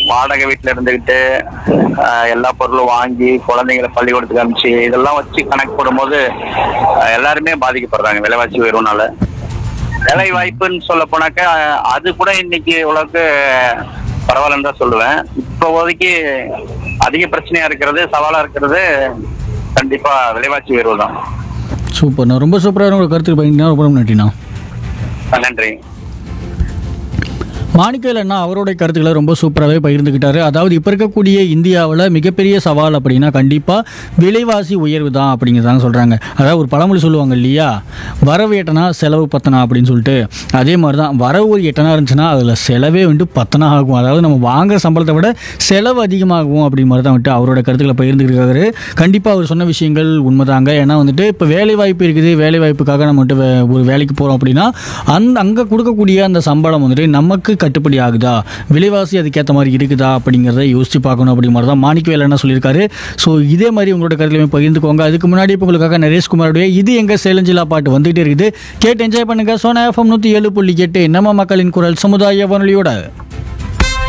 வாடகை வீட்டுல இருந்துகிட்டு எல்லா பொருளும் வாங்கி குழந்தைங்களை பள்ளிக்கூடத்துக்கு அனுப்பிச்சு இதெல்லாம் வச்சு கணக்கு போடும்போது எல்லாருமே பாதிக்கப்படுறாங்க விலைவாசி உயர்வுனால. வேலை வாய்ப்புன்னு சொல்ல போனாக்கா அது கூட இன்னைக்கு உலக பரவாயில்லன்னு தான் சொல்லுவேன். இப்போதைக்கு அதிக பிரச்சனையா இருக்கிறது, சவாலா இருக்கிறது கண்டிப்பா விலைவாசி உயர்வு தான். சூப்பர்ண்ணா, ரொம்ப சூப்பராக உங்களோட கருத்துக்கு பயணினா ரொம்ப நன்றிண்ணா. நன்றி. மாணிக்கவேல் அண்ணா அவருடைய கருத்துக்களை ரொம்ப சூப்பராகவே பகிர்ந்துக்கிட்டாரு. அதாவது இப்போ இருக்கக்கூடிய இந்தியாவில் மிகப்பெரிய சவால் அப்படின்னா கண்டிப்பாக விலைவாசி உயர்வு தான் அப்படிங்கிறதாங்க சொல்கிறாங்க. அதாவது ஒரு பழமொழி சொல்லுவாங்க இல்லையா, வரவு எட்டனா செலவு பத்தனா அப்படின்னு சொல்லிட்டு. அதே மாதிரி தான் வரவு ஒரு எட்டனா இருந்துச்சுன்னா அதில் செலவே வந்துட்டு பத்தனா ஆகும். அதாவது நம்ம வாங்குற சம்பளத்தை விட செலவு அதிகமாகும் அப்படி மாதிரி தான் வந்துட்டு அவரோட கருத்துக்களை பகிர்ந்துருக்காரு. கண்டிப்பாக அவர் சொன்ன விஷயங்கள் உண்மைதாங்க. ஏன்னா வந்துட்டு இப்போ வேலை வாய்ப்பு இருக்குது, வேலை வாய்ப்புக்காக நம்ம வந்துட்டு ஒரு வேலைக்கு போகிறோம் அப்படின்னா அங்கே கொடுக்கக்கூடிய அந்த சம்பளம் வந்துட்டு நமக்கு கட்டுப்படி ஆகுதா, விலைவாசி அதுக்கேற்ற மாதிரி இருக்குதா அப்படிங்கிறத யோசிச்சு பார்க்கணும் அப்படி மாதிரி தான் மாணிக்கவேல் என்ன சொல்லியிருக்காரு. ஸோ இதே மாதிரி உங்களோட கருத்துலையுமே பகிர்ந்துக்கோங்க. அதுக்கு முன்னாடி இப்போ உங்களுக்காக நரேஷ்குமாரோடைய இது எங்கள் சேலஞ்சிலா பாட்டு வந்துகிட்டே இருக்குது. கேட்டு என்ஜாய் பண்ணுங்கள். சோனா FM 107.8 நம்ம மக்களின் குரல் சமுதாய வானொலியோட.